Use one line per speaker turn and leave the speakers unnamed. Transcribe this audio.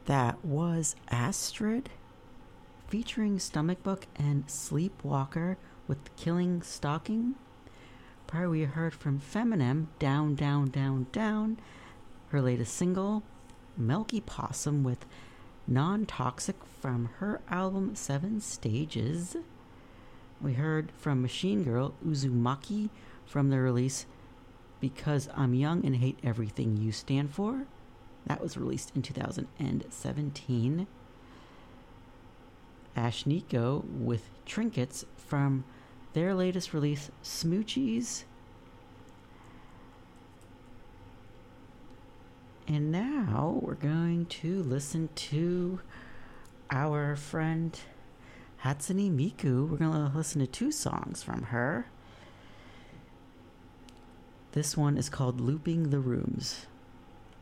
That was Astrid featuring Stomach Book and Sleepwalker with Killing Stalking. Prior we heard from Feminem, Down, Down, Down, Down, her latest single, Milky Possum with Non-Toxic from her album Seven Stages. We heard from Machine Girl, Uzumaki from the release Because I'm Young and Hate Everything You Stand For. That was released in 2017. Ashnikko with Trinkets from their latest release, Smoochies. And now we're going to listen to our friend Hatsune Miku. We're going to listen to 2 songs from her. This one is called Looping the Rooms.